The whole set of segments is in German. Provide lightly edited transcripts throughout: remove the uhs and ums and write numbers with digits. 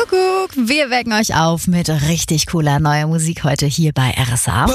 Kuckuck, wir wecken euch auf mit richtig cooler neuer Musik heute hier bei RSA.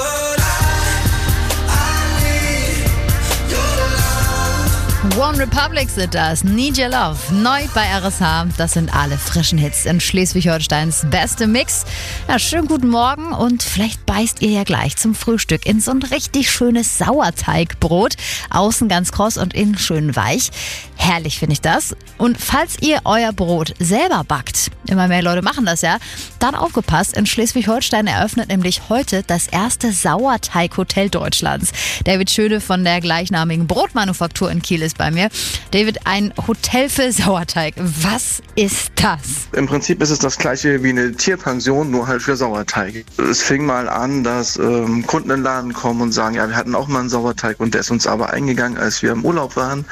One Republic sind das, Need Your Love, neu bei RSH. Das sind alle frischen Hits in Schleswig-Holsteins beste Mix. Ja, schönen guten Morgen und vielleicht beißt ihr ja gleich zum Frühstück in so ein richtig schönes Sauerteigbrot. Außen ganz kross und innen schön weich. Herrlich finde ich das. Und falls ihr euer Brot selber backt, immer mehr Leute machen das ja, dann aufgepasst, in Schleswig-Holstein eröffnet nämlich heute das erste Sauerteighotel Deutschlands. David Schöne von der gleichnamigen Brotmanufaktur in Kiel ist bei mir. David, ein Hotel für Sauerteig. Was ist das? Im Prinzip ist es das gleiche wie eine Tierpension, nur halt für Sauerteig. Es fing mal an, dass Kunden in den Laden kommen und sagen, ja, wir hatten auch mal einen Sauerteig und der ist uns aber eingegangen, als wir im Urlaub waren.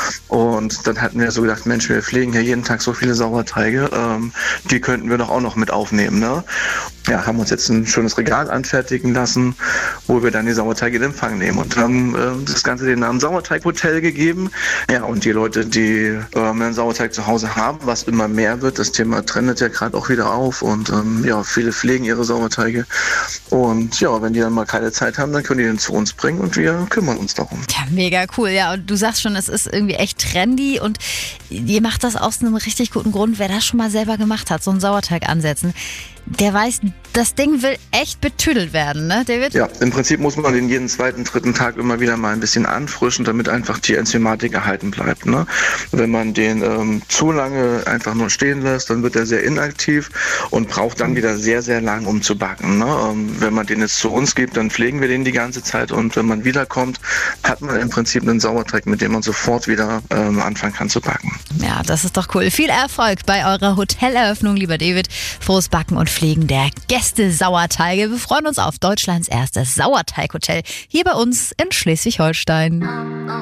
Und dann hatten wir so gedacht, Mensch, wir pflegen hier jeden Tag so viele Sauerteige, die könnten wir doch auch noch mit aufnehmen, ne? Ja, haben uns jetzt ein schönes Regal anfertigen lassen, wo wir dann die Sauerteige in Empfang nehmen und haben das Ganze den Namen Sauerteighotel gegeben. Ja, und die Leute, die einen Sauerteig zu Hause haben, was immer mehr wird, das Thema trendet ja gerade auch wieder auf und ja, viele pflegen ihre Sauerteige und ja, wenn die dann mal keine Zeit haben, dann können die den zu uns bringen und wir kümmern uns darum. Ja, mega cool. Ja, und du sagst schon, es ist irgendwie echt trendy und ihr macht das aus einem richtig guten Grund. Wer das schon mal selber gemacht hat, so einen Sauerteig ansetzen, der weiß, das Ding will echt betüdelt werden, ne, David? Ja, im Prinzip muss man den jeden zweiten, dritten Tag immer wieder mal ein bisschen anfrischen, damit einfach die Enzymatik erhalten bleibt, ne? Wenn man den zu lange einfach nur stehen lässt, dann wird er sehr inaktiv und braucht dann wieder sehr, sehr lang, um zu backen, ne? Wenn man den jetzt zu uns gibt, dann pflegen wir den die ganze Zeit und wenn man wiederkommt, hat man im Prinzip einen Sauerteig, mit dem man sofort wieder anfangen kann zu backen. Ja, das ist doch cool. Viel Erfolg bei eurer Hoteleröffnung, lieber David. Frohes Backen und Pflegen der Gäste-Sauerteige. Wir freuen uns auf Deutschlands erstes Sauerteighotel hier bei uns in Schleswig-Holstein.